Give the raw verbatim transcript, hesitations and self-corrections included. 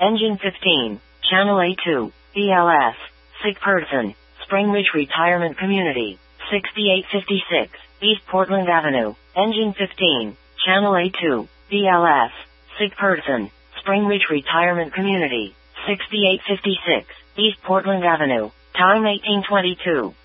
Engine fifteen, Channel A two, B L S, sick person, Spring Ridge Retirement Community, sixty-eight fifty-six, East Portland Avenue. Engine fifteen, Channel A two, B L S, sick person, Spring Ridge Retirement Community, sixty-eight fifty-six, East Portland Avenue. Time eighteen twenty-two.